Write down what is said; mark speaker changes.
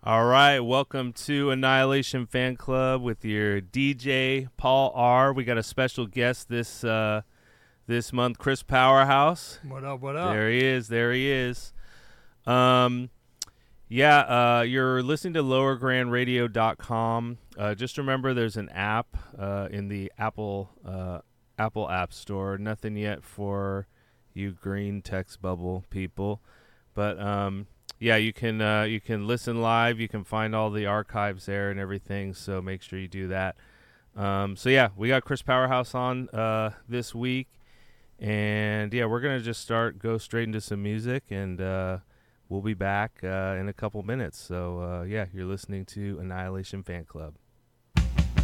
Speaker 1: All right, welcome to Annihilation Fan Club with your DJ Paul R. We got a special guest this month, Chris Powerhouse.
Speaker 2: What up? What up?
Speaker 1: There he is. There he is. You're listening to lowergrandradio.com. Just remember, there's an app in the Apple App Store. Nothing yet for you green text bubble people, but you can listen live. You can find all the archives there and everything. So make sure you do that. We got Chris Powerhouse on this week, and we're gonna just go straight into some music, and we'll be back in a couple minutes. So you're listening to Annihilation Fan Club.